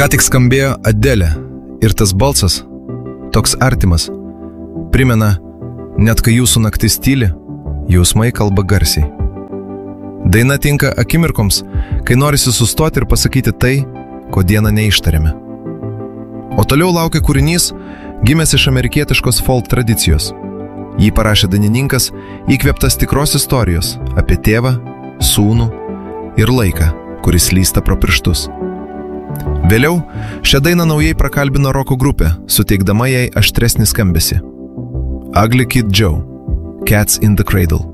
Ką tik skambėjo Adele ir tas balsas, toks artimas, primena, net kai jūsų naktis tyli, jausmai kalba garsiai. Daina tinka akimirkoms, kai norisi sustoti ir pasakyti tai, ko dieną neištarėme. O toliau laukia kūrinys, gimęs iš amerikietiškos folk tradicijos. Jį parašė dainininkas, įkvėptas tikros istorijos apie tėvą, sūnų ir laiką, kuris slysta pro pirštus. Vėliau šią dainą naujai prakalbino roko grupė, suteikdama jai aštresnį skambesį. Ugly Kid Joe, Cats in the Cradle.